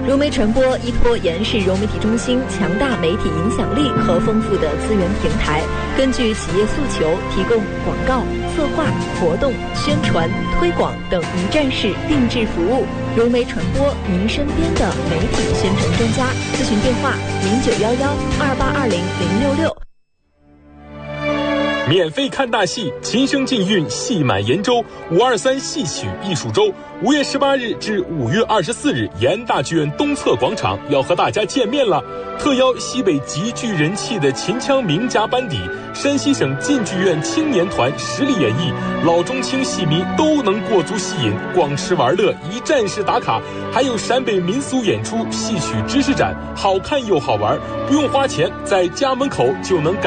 融媒传播依托延世融媒体中心强大媒体影响力和丰富的资源平台，根据企业诉求提供广告、策划、活动、宣传、推广等一站式定制服务。融媒传播，您身边的媒体宣传专家。咨询电话：0911282066。 免费看大戏，琴声禁韵，戏满延州523戏曲艺术周，5月18日至5月24日，延大剧院东侧广场要和大家见面了。特邀西北极具人气的秦腔名家班底，山西省晋剧院青年团实力演绎，老中青戏迷都能过足戏瘾，逛吃玩乐，一站式打卡，还有陕北民俗演出、戏曲知识展，好看又好玩，不用花钱，在家门口就能感